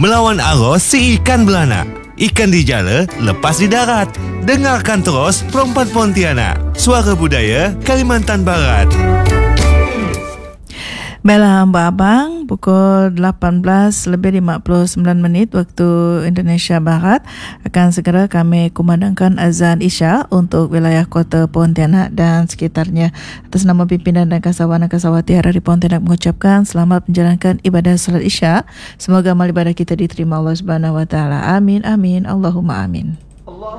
Melawan arus si ikan beranak. Ikan dijala, lepas di darat. Dengarkan terus Perempuan Pontianak. Suara Budaya Kalimantan Barat. Baiklah abang, pukul 18:59 waktu Indonesia Barat akan segera kami kumandangkan azan Isya untuk wilayah Kota Pontianak dan sekitarnya. Atas nama pimpinan dan kasawan dan kasawati Harari Pontianak mengucapkan selamat menjalankan ibadah salat Isya. Semoga amal ibadah kita diterima Allah Subhanahu Wa Taala. Amin amin Allahumma amin.